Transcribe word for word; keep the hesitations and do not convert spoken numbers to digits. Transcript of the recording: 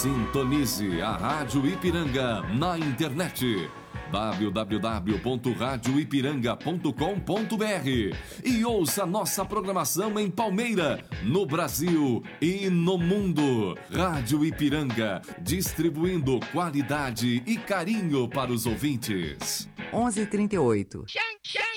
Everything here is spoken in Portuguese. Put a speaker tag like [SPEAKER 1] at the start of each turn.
[SPEAKER 1] Sintonize a Rádio Ipiranga na internet w w w ponto rádio ipiranga ponto com ponto b r e ouça nossa programação em Palmeira, no Brasil e no mundo. Rádio Ipiranga, distribuindo qualidade e carinho para os ouvintes.
[SPEAKER 2] onze e trinta e oito.
[SPEAKER 3] Tchan, tchan.